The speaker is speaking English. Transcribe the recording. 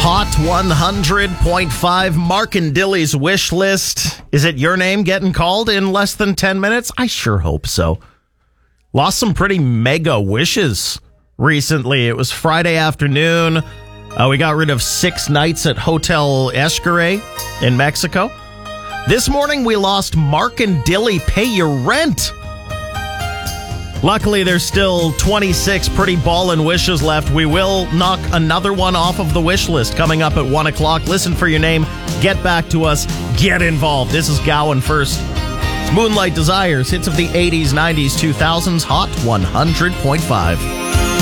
Hot 100.5, Mark and Dilly's wish list. Is it your name getting called in less than 10 minutes? I sure hope so. Lost some pretty mega wishes recently. It was Friday afternoon. We got rid of 6 nights at Hotel Xcaret in Mexico. This morning we lost Mark and Dilly Pay Your Rent. Luckily, there's still 26 pretty ballin' wishes left. We will knock another one off of the wish list coming up at 1 o'clock. Listen for your name. Get back to us. Get involved. This is Gowan First. It's Moonlight Desires, hits of the 80s, 90s, 2000s, Hot 100.5.